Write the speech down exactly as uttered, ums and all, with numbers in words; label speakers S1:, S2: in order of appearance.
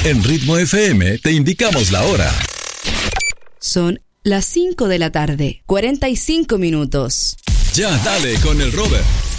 S1: En Ritmo F M te indicamos la hora.
S2: Son las cinco de la tarde, cuarenta y cinco minutos.
S1: Ya, dale con el Robert.